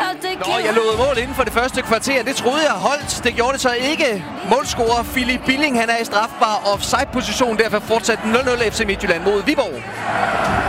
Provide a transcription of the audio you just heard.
Jeg lovede mål inden for det første kvarter. Det troede jeg holdt. Det gjorde det så ikke. Målscorer Philip Billing, han er i strafbar offside-position. Derfor fortsat 0-0 FC Midtjylland mod Viborg.